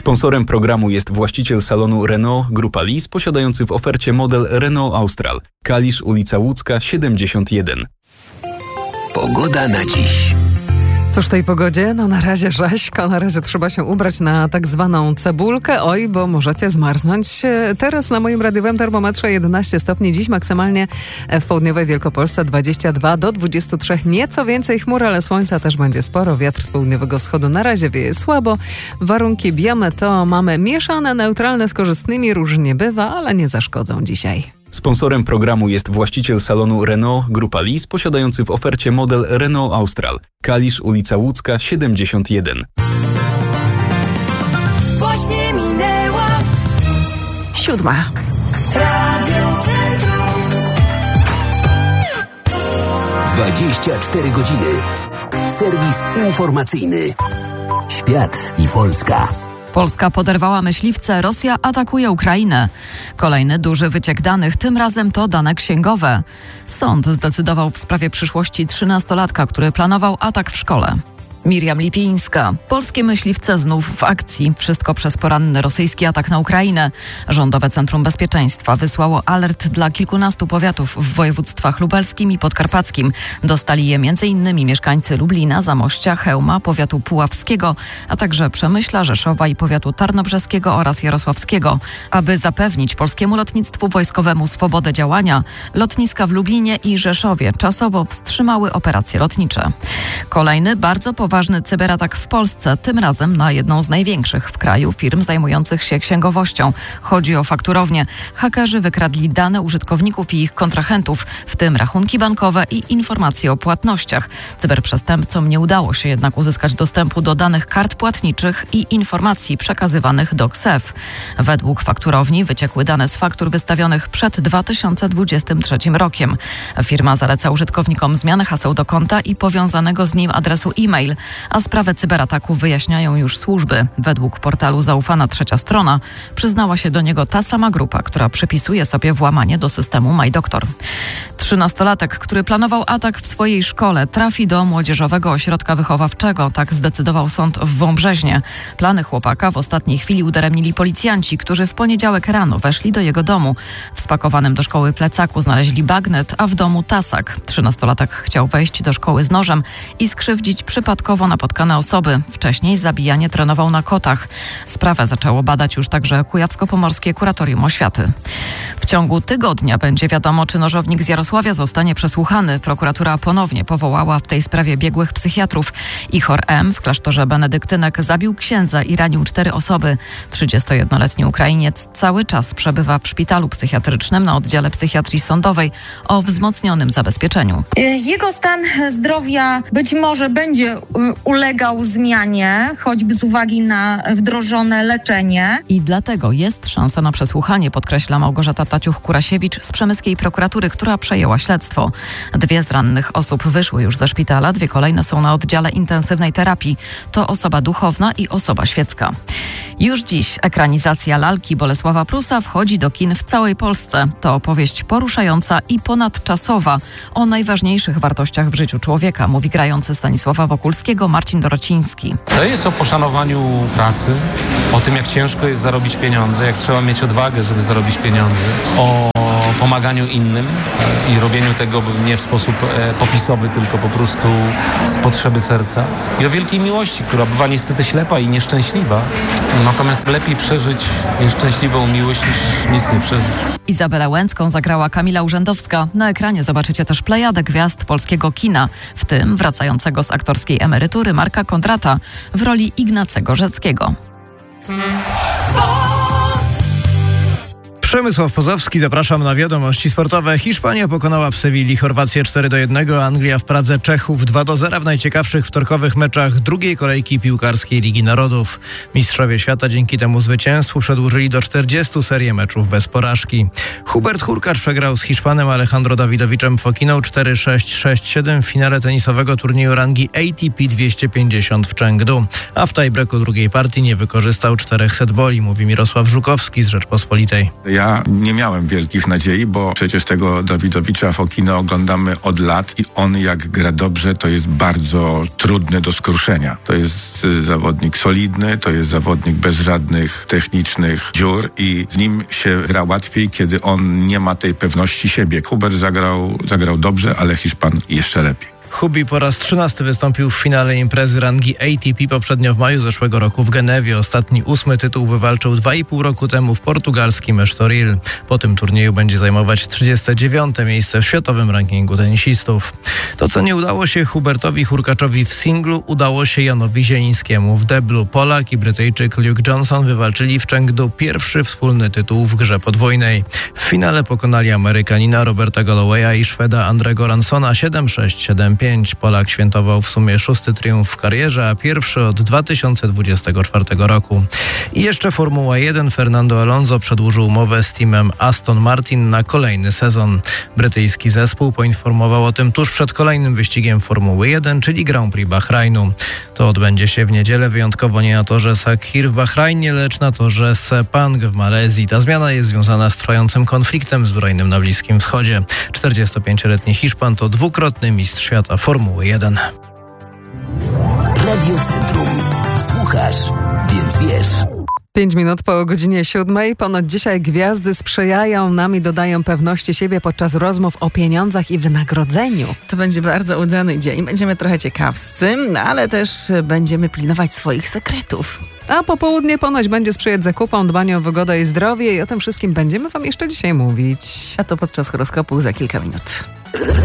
Sponsorem programu jest właściciel salonu Renault Grupa Lis, posiadający w ofercie model Renault Austral. Kalisz, ulica Łódzka, 71. Pogoda na dziś. Cóż w tej pogodzie? No na razie rzeźko, na razie trzeba się ubrać na tak zwaną cebulkę. Oj, bo możecie zmarznąć. Teraz na moim radiowym termometrze 11 stopni. Dziś maksymalnie w południowej Wielkopolsce 22 do 23. Nieco więcej chmur, ale słońca też będzie sporo. Wiatr z południowego wschodu na razie wieje słabo. Warunki biometeo mamy mieszane, neutralne z korzystnymi. Różnie bywa, ale nie zaszkodzą dzisiaj. Sponsorem programu jest właściciel salonu Renault Grupa Lis, posiadający w ofercie model Renault Austral. Kalisz, ulica Łódzka, 71. Właśnie minęła 7. Radio Centrum. 24 godziny. Serwis informacyjny. Świat i Polska. Polska poderwała myśliwce, Rosja atakuje Ukrainę. Kolejny duży wyciek danych, tym razem to dane księgowe. Sąd zdecydował w sprawie przyszłości 13-latka, który planował atak w szkole. Miriam Lipińska. Polskie myśliwce znów w akcji. Wszystko przez poranny rosyjski atak na Ukrainę. Rządowe Centrum Bezpieczeństwa wysłało alert dla kilkunastu powiatów w województwach lubelskim i podkarpackim. Dostali je m.in. mieszkańcy Lublina, Zamościa, Chełma, powiatu puławskiego, a także Przemyśla, Rzeszowa i powiatu tarnobrzeskiego oraz jarosławskiego. Aby zapewnić polskiemu lotnictwu wojskowemu swobodę działania, lotniska w Lublinie i Rzeszowie czasowo wstrzymały operacje lotnicze. Kolejny bardzo poważny cyberatak w Polsce, tym razem na jedną z największych w kraju firm zajmujących się księgowością. Chodzi o fakturownię. Hakerzy wykradli dane użytkowników i ich kontrahentów, w tym rachunki bankowe i informacje o płatnościach. Cyberprzestępcom nie udało się jednak uzyskać dostępu do danych kart płatniczych i informacji przekazywanych do KSEF. Według fakturowni wyciekły dane z faktur wystawionych przed 2023 rokiem. Firma zaleca użytkownikom zmianę haseł do konta i powiązanego z nim adresu e-mail, a sprawę cyberataku wyjaśniają już służby. Według portalu Zaufana Trzecia Strona przyznała się do niego ta sama grupa, która przypisuje sobie włamanie do systemu MyDoktor. 13-latek, który planował atak w swojej szkole, trafi do młodzieżowego ośrodka wychowawczego. Tak zdecydował sąd w Wąbrzeźnie. Plany chłopaka w ostatniej chwili udaremnili policjanci, którzy w poniedziałek rano weszli do jego domu. W spakowanym do szkoły plecaku znaleźli bagnet, a w domu tasak. 13-latek chciał wejść do szkoły z nożem i skrzywdzić przypadkowo napotkane osoby. Wcześniej zabijanie trenował na kotach. Sprawę zaczęło badać już także Kujawsko-Pomorskie Kuratorium Oświaty. W ciągu tygodnia będzie wiadomo, czy nożownik z Jarosławia zostanie przesłuchany. Prokuratura ponownie powołała w tej sprawie biegłych psychiatrów. Ichor M. w klasztorze benedyktynek zabił księdza i ranił 4 osoby. 31-letni Ukrainiec cały czas przebywa w szpitalu psychiatrycznym na oddziale psychiatrii sądowej o wzmocnionym zabezpieczeniu. Jego stan zdrowia być może będzie ulegał zmianie, choćby z uwagi na wdrożone leczenie. I dlatego jest szansa na przesłuchanie, podkreśla Małgorzata Taciuch-Kurasiewicz z przemyskiej prokuratury, która przejęła śledztwo. 2 z rannych osób wyszły już ze szpitala, 2 kolejne są na oddziale intensywnej terapii. To osoba duchowna i osoba świecka. Już dziś ekranizacja lalki Bolesława Prusa wchodzi do kin w całej Polsce. To opowieść poruszająca i ponadczasowa o najważniejszych wartościach w życiu człowieka, mówi grający Stanisława Wokulskiego Marcin Dorociński. To jest o poszanowaniu pracy, o tym, jak ciężko jest zarobić pieniądze, jak trzeba mieć odwagę, żeby zarobić pieniądze, o pomaganiu innym i robieniu tego nie w sposób popisowy, tylko po prostu z potrzeby serca. I o wielkiej miłości, która bywa niestety ślepa i nieszczęśliwa. Natomiast lepiej przeżyć nieszczęśliwą miłość niż nic nie przeżyć. Izabelę Łęcką zagrała Kamila Urzędowska. Na ekranie zobaczycie też plejadę gwiazd polskiego kina, w tym wracającego z aktorskiej emerytury Marka Kondrata w roli Ignacego Rzeckiego. Przemysław Pozowski, zapraszam na wiadomości sportowe. Hiszpania pokonała w Sewilli Chorwację 4-1, a Anglia w Pradze Czechów 2-0 w najciekawszych wtorkowych meczach drugiej kolejki piłkarskiej Ligi Narodów. Mistrzowie świata dzięki temu zwycięstwu przedłużyli do 40 serię meczów bez porażki. Hubert Hurkacz przegrał z Hiszpanem Alejandro Dawidowiczem Fokiną 4-6, 6-7 w finale tenisowego turnieju rangi ATP 250 w Chengdu. A w tiebreaku drugiej partii nie wykorzystał 4 setboli, mówi Mirosław Żukowski z Rzeczpospolitej. Ja Ja nie miałem wielkich nadziei, bo przecież tego Dawidowicza Fokina oglądamy od lat i on jak gra dobrze, to jest bardzo trudny do skruszenia. To jest zawodnik solidny, to jest zawodnik bez żadnych technicznych dziur i z nim się gra łatwiej, kiedy on nie ma tej pewności siebie. Hubert zagrał dobrze, ale Hiszpan jeszcze lepiej. Hubi po raz 13 wystąpił w finale imprezy rangi ATP poprzednio w maju zeszłego roku w Genewie. Ostatni 8. tytuł wywalczył 2,5 roku temu w portugalskim Estoril. Po tym turnieju będzie zajmować 39. miejsce w światowym rankingu tenisistów. To, co nie udało się Hubertowi Hurkaczowi w singlu, udało się Janowi Zielińskiemu w deblu. Polak i Brytyjczyk Luke Johnson wywalczyli w Chengdu pierwszy wspólny tytuł w grze podwójnej. W finale pokonali Amerykanina Roberta Gallowaya i Szweda Andrego Ransona 7-6, 7-5. Polak świętował w sumie 6. triumf w karierze, a pierwszy od 2024 roku. I jeszcze Formuła 1. Fernando Alonso przedłużył umowę z teamem Aston Martin na kolejny sezon. Brytyjski zespół poinformował o tym tuż przed kolejnym wyścigiem Formuły 1, czyli Grand Prix Bahrajnu. To odbędzie się w niedzielę, wyjątkowo nie na torze Sakhir w Bahrajnie, lecz na torze Sepang w Malezji. Ta zmiana jest związana z trwającym konfliktem zbrojnym na Bliskim Wschodzie. 45-letni Hiszpan to dwukrotny mistrz świata Formuły 1. Radio Centrum. Słuchasz, więc wiesz. 5 minut po godzinie 7. Ponoć dzisiaj gwiazdy sprzyjają nam i dodają pewności siebie podczas rozmów o pieniądzach i wynagrodzeniu. To będzie bardzo udany dzień. Będziemy trochę ciekawscy, ale też będziemy pilnować swoich sekretów. A popołudnie ponoć będzie sprzyjać zakupom, dbaniu o wygodę i zdrowie i o tym wszystkim będziemy wam jeszcze dzisiaj mówić. A to podczas horoskopu za kilka minut.